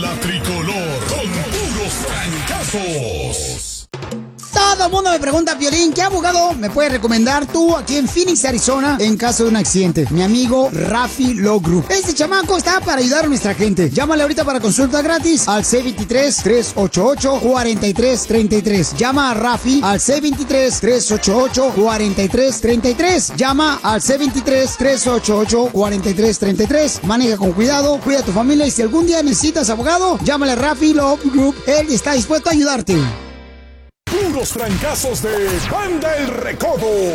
la tricolor con puros trancazos. Todo el mundo me pregunta, Piolín, ¿qué abogado me puedes recomendar tú aquí en Phoenix, Arizona, en caso de un accidente? Mi amigo Rafi Law Group. Este chamaco está para ayudar a nuestra gente. Llámale ahorita para consulta gratis al C23-388-4333. Llama a Rafi al C23-388-4333. Llama al C23-388-4333. Maneja con cuidado, cuida a tu familia y si algún día necesitas abogado, llámale a Rafi Law Group. Él está dispuesto a ayudarte. Puros trancazos de Banda El Recodo.